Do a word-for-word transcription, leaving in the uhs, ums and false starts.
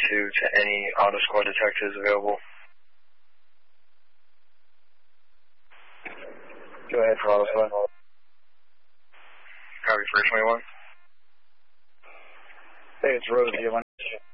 two to any auto squad detectives available. Go ahead for auto squad. Copy for twenty-one. Hey, it's Rose. Do you want